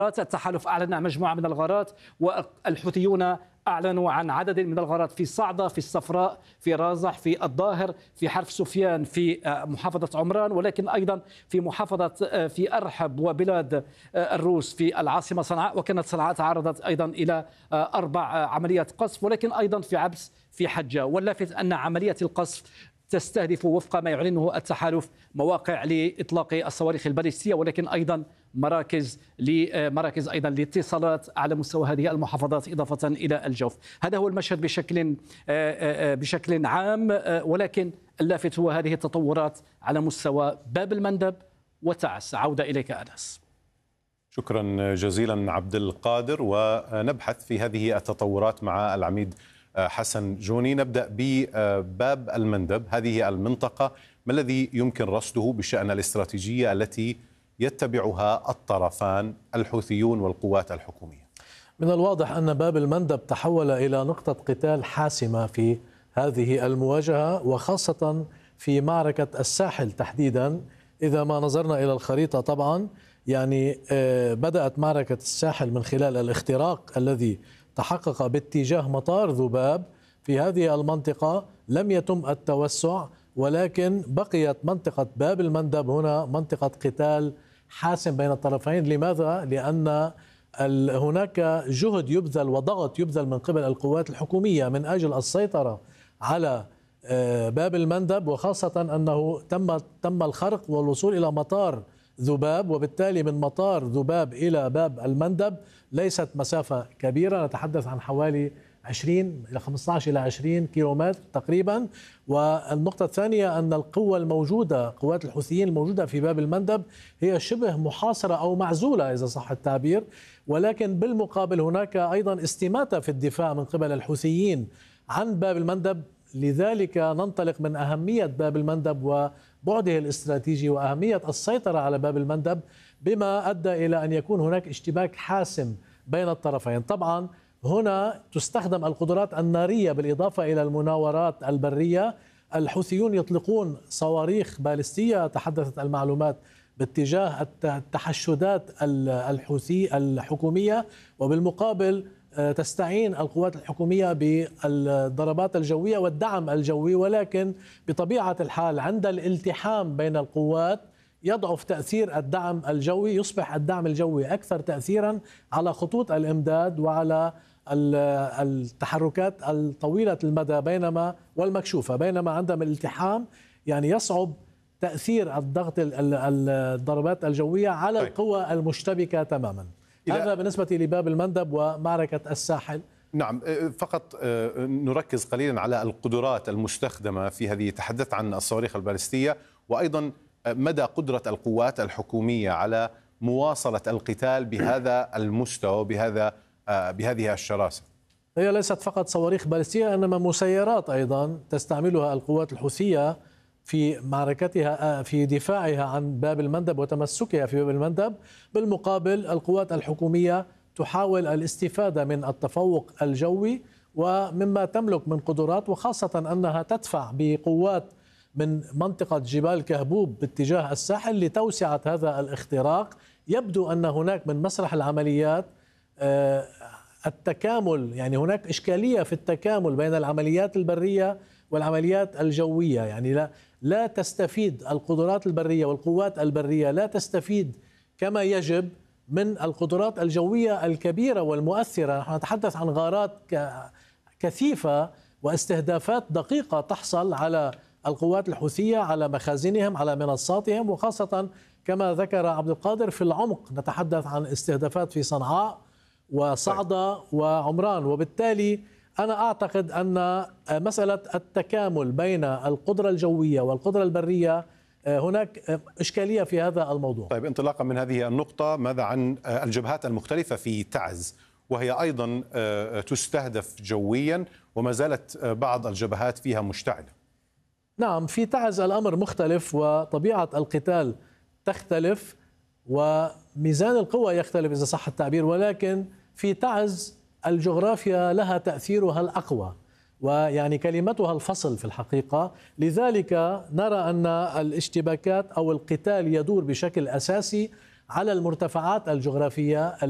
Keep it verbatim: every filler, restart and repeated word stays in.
التحالف أعلن عن مجموعة من الغارات، والحوثيون أعلنوا عن عدد من الغارات في صعدة، في الصفراء، في رازح، في الظاهر، في حرف سفيان، في محافظة عمران، ولكن أيضا في محافظة في أرحب وبلاد الروس في العاصمة صنعاء. وكانت صنعاء تعرضت أيضا إلى أربع عمليات قصف، ولكن أيضا في عبس في حجة. واللافت أن عملية القصف تستهدف وفق ما يعلنه التحالف مواقع لإطلاق الصواريخ الباليستية، ولكن أيضا مراكز لمراكز أيضا لاتصالات على مستوى هذه المحافظات إضافة إلى الجوف. هذا هو المشهد بشكل بشكل عام، ولكن اللافت هو هذه التطورات على مستوى باب المندب وتعز. عودة إليك أنس. شكرا جزيلا عبد القادر، ونبحث في هذه التطورات مع العميد حسن جوني. نبدأ بباب المندب، هذه المنطقة ما الذي يمكن رصده بالشأن الاستراتيجية التي يتبعها الطرفان الحوثيون والقوات الحكومية؟ من الواضح أن باب المندب تحول إلى نقطة قتال حاسمة في هذه المواجهة، وخاصة في معركة الساحل تحديدا. إذا ما نظرنا إلى الخريطة طبعا يعني بدأت معركة الساحل من خلال الاختراق الذي تحقق باتجاه مطار ذباب. في هذه المنطقة لم يتم التوسع، ولكن بقيت منطقة باب المندب هنا منطقة قتال حاسم بين الطرفين. لماذا؟ لأن هناك جهد يبذل وضغط يبذل من قبل القوات الحكومية من أجل السيطرة على باب المندب، وخاصة أنه تم تم الخرق والوصول إلى مطار ذباب، وبالتالي من مطار ذباب إلى باب المندب ليست مسافة كبيرة، نتحدث عن حوالي عشرين إلى خمسة عشر إلى عشرين كيلومتر تقريبا. والنقطة الثانية أن القوة الموجودة، قوات الحوثيين الموجودة في باب المندب هي شبه محاصرة أو معزولة إذا صح التعبير، ولكن بالمقابل هناك أيضا استماتة في الدفاع من قبل الحوثيين عن باب المندب. لذلك ننطلق من أهمية باب المندب وبعده الاستراتيجي وأهمية السيطرة على باب المندب، بما أدى إلى أن يكون هناك اشتباك حاسم بين الطرفين. طبعا هنا تستخدم القدرات النارية بالإضافة إلى المناورات البرية. الحوثيون يطلقون صواريخ باليستية، تحدثت المعلومات باتجاه التحشدات الحوثي الحكومية، وبالمقابل تستعين القوات الحكومية بالضربات الجوية والدعم الجوي. ولكن بطبيعة الحال عند الالتحام بين القوات يضعف تأثير الدعم الجوي، يصبح الدعم الجوي أكثر تأثيرا على خطوط الإمداد وعلى التحركات الطويلة المدى بينما والمكشوفة، بينما عندما الالتحام يعني يصعب تأثير الضغط الضربات الجوية على طيب. القوى المشتبكة تماما. هذا بالنسبة لباب المندب ومعركة الساحل. نعم، فقط نركز قليلا على القدرات المستخدمة في هذه. تحدثت عن الصواريخ الباليستية، وأيضا مدى قدرة القوات الحكومية على مواصلة القتال بهذا المستوى بهذا بهذه الشراسة. هي ليست فقط صواريخ باليستية، إنما مسيرات أيضا تستعملها القوات الحوثية في معركتها في دفاعها عن باب المندب وتمسكها في باب المندب. بالمقابل القوات الحكومية تحاول الاستفادة من التفوق الجوي ومما تملك من قدرات، وخاصة أنها تدفع بقوات من منطقة جبال كهبوب باتجاه الساحل لتوسعة هذا الاختراق. يبدو أن هناك من مسرح العمليات التكامل، يعني هناك إشكالية في التكامل بين العمليات البرية والعمليات الجوية. يعني لا لا تستفيد القدرات البرية والقوات البرية لا تستفيد كما يجب من القدرات الجوية الكبيرة والمؤثرة. نحن نتحدث عن غارات كثيفة واستهدافات دقيقة تحصل على القوات الحوثية، على مخازنهم، على منصاتهم، وخاصة كما ذكر عبد القادر في العمق نتحدث عن استهدافات في صنعاء وصعدة وعمران. وبالتالي أنا أعتقد أن مسألة التكامل بين القدرة الجوية والقدرة البرية هناك إشكالية في هذا الموضوع. طيب، انطلاقا من هذه النقطة، ماذا عن الجبهات المختلفة في تعز، وهي أيضا تستهدف جويا وما زالت بعض الجبهات فيها مشتعلة؟ نعم، في تعز الأمر مختلف وطبيعة القتال تختلف وميزان القوى يختلف إذا صح التعبير، ولكن في تعز الجغرافيا لها تأثيرها الأقوى ويعني كلمتها الفصل في الحقيقة. لذلك نرى أن الاشتباكات أو القتال يدور بشكل أساسي على المرتفعات الجغرافية